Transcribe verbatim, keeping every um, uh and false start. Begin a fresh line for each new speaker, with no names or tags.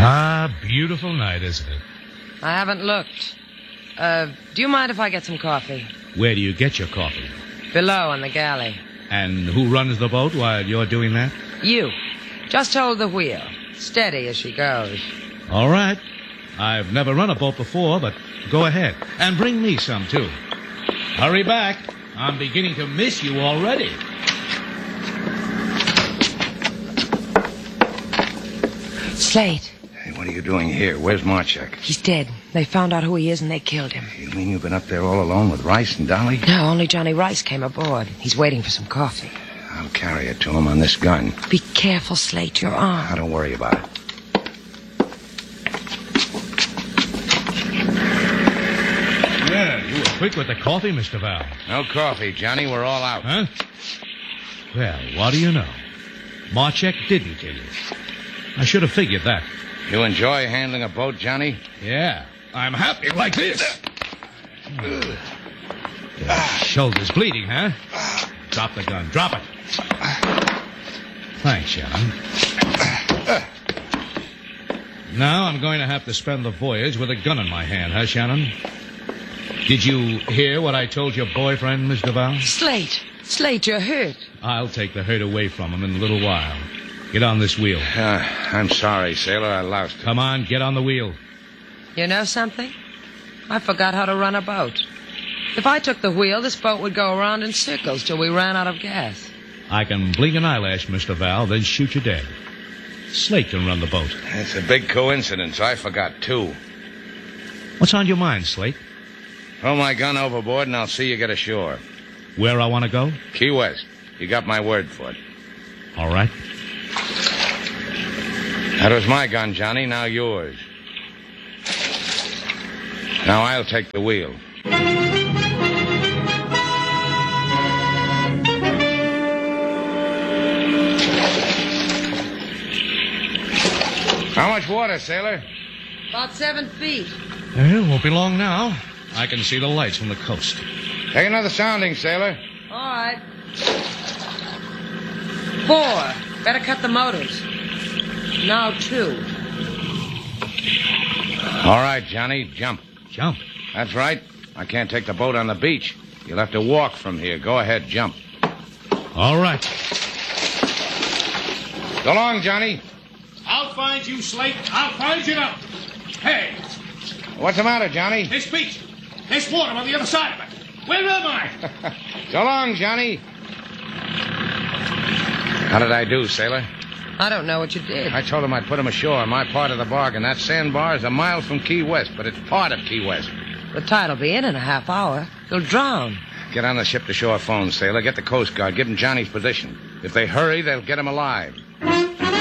Ah, beautiful night, isn't it?
I haven't looked. Uh, do you mind if I get some coffee?
Where do you get your coffee?
Below on the galley.
And who runs the boat while you're doing that?
You. Just hold the wheel. Steady as she goes.
All right. I've never run a boat before, but go ahead. And bring me some, too. Hurry back. I'm beginning to miss you already.
Slate.
Hey, what are you doing here? Where's Marchek?
He's dead. They found out who he is and they killed him.
You mean you've been up there all alone with Rice and Dolly?
No, only Johnny Rice came aboard. He's waiting for some coffee.
I'll carry it to him on this gun.
Be careful, Slate. Your arm.
Now, don't worry about it.
Yeah, you were quick with the coffee, Mister Val.
No coffee, Johnny. We're all out.
Huh? Well, what do you know? Marchek didn't kill you. I should have figured that.
You enjoy handling a boat, Johnny?
Yeah, I'm happy like this. Oh. Your shoulder's bleeding, huh? Drop the gun. Drop it. Thanks, Shannon. Now I'm going to have to spend the voyage with a gun in my hand, huh, Shannon? Did you hear what I told your boyfriend, Miss Duval?
Slate. Slate, you're hurt.
I'll take the hurt away from him in a little while. Get on this wheel.
Uh, I'm sorry, sailor. I lost it.
Come on, get on the wheel.
You know something? I forgot how to run a boat. If I took the wheel, this boat would go around in circles till we ran out of gas.
I can blink an eyelash, Mister Val, then shoot you dead. Slate can run the boat.
It's a big coincidence. I forgot, too.
What's on your mind, Slate?
Throw my gun overboard and I'll see you get ashore.
Where I want to go?
Key West. You got my word for it.
All right.
That was my gun, Johnny. Now yours. Now I'll take the wheel. How much water, sailor?
About seven feet.
It won't be long now. I can see the lights from the coast.
Take another sounding, sailor.
All right. Four. Better cut the motors. Now two.
All right, Johnny, jump.
Jump?
That's right. I can't take the boat on the beach. You'll have to walk from here. Go ahead, jump.
All right.
So long, Johnny.
I'll find you, Slate. I'll find you now. Hey,
What's the matter, Johnny?
this beach. There's water on the other side of it. Where am I?
So long, Johnny. How did I do, sailor?
I don't know what you did.
I told him I'd put him ashore on my part of the bargain. That sandbar is a mile from Key West, but it's part of Key West.
The tide'll be in in a half hour. You'll drown.
Get on the ship-to-shore phone, sailor. Get the Coast Guard. Give them Johnny's position. If they hurry, they'll get him alive.